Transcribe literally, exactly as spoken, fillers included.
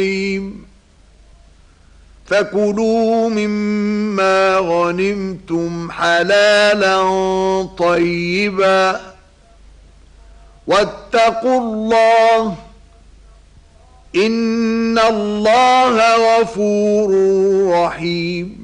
فكلوا مما غنمتم حلالا طيبا واتقوا الله إن الله غفور رحيم.